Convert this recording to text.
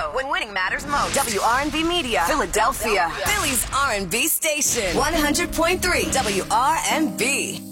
radio when winning matters most. WRNB Media, Philadelphia. Philly's R&B station. 100.3 WRNB.